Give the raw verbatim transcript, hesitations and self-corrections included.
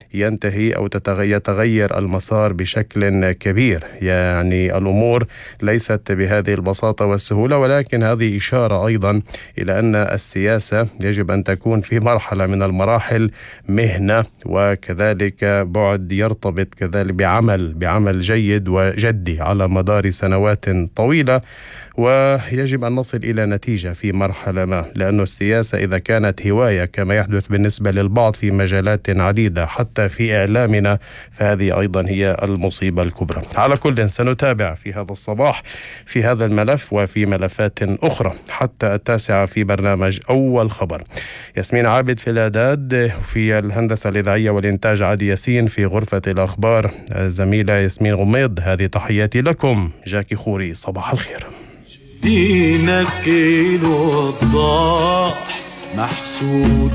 ينتهي أو يتغير المسار بشكل كبير. يعني الأمور ليست بهذه البساطة والسهولة، ولكن هذه إشارة أيضا إلى أن السياسة يجب أن تكون في مرحلة من المراحل مهنة، وكذلك بعد يرتبط كذلك بعمل بعمل جيد وجدي على مدار سنوات طويلة، ويجب أن نصل إلى نتيجة في مرحلة ما، لأن السياسة إذا كانت هواية كما يحدث بالنسبة للبعض في مجالات عديدة حتى في إعلامنا، فهذه أيضا هي المصيبة الكبرى. على كل سنتابع في هذا الصباح في هذا الملف وفي ملفات أخرى حتى التاسعة في برنامج أول خبر. ياسمين عابد في الإعداد، في الهندسة الإذاعية والإنتاج عادي ياسين، في غرفة الأخبار زميلة ياسمين غميض. هذه تحياتي لكم، جاكي خوري، صباح الخير. دينك الوضاح محسود